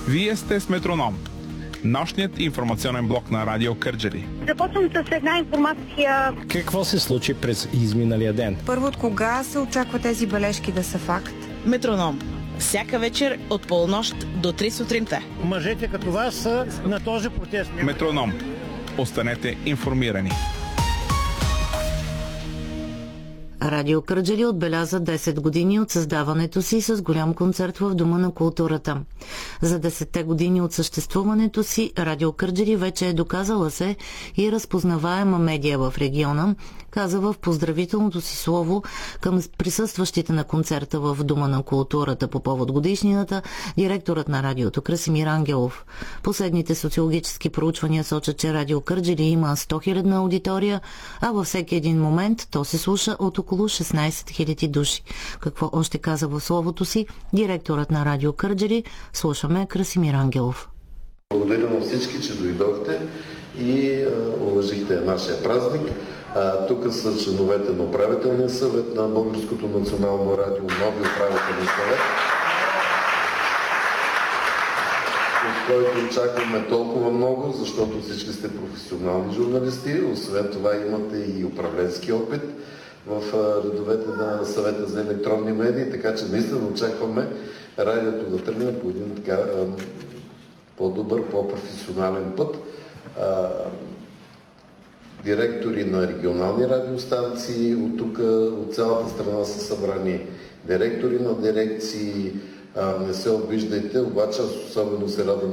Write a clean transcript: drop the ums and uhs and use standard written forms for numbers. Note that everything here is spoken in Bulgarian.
Вие сте с Метроном, нощният информационен блок на Радио Кърджали. Започвам с една информация. Какво се случи през изминалия ден? Първо, от кога се очаква тези бележки да са факт? Метроном. Всяка вечер от полунощ до 3 сутринта. Мъжете като вас са на този протест. Метроном. Останете информирани. Радио Кърджали отбеляза 10 години от създаването си с голям концерт в Дома на културата. За 10-те години от съществуването си Радио Кърджали вече е доказала се и разпознаваема медия в региона, каза в поздравителното си слово към присъстващите на концерта в Дома на културата по повод годишнината директорът на радиото Красимир Ангелов. Последните социологически проучвания сочат, че Радио Кърджали има 100 000 аудитория, а във всеки един момент то се слуша от около 16 000 души. Какво още каза в словото си директорът на Радио Кърджали? Слушаме Красимир Ангелов. Благодаря на всички, че дойдохте и уважихте нашия празник. Тук са членовете на управителния съвет на Българското национално радио, нови управителен съвет, от който очакваме толкова много, защото всички сте професионални журналисти. Освен това имате и управленски опит в редовете на съвета за електронни медии, така че наистина очакваме радиото да тръгне по един така по-добър, по-професионален път. Директори на регионални радиостанции, от тук, от цялата страна са събрани директори на дирекции. Не се обиждайте, обаче аз особено се радвам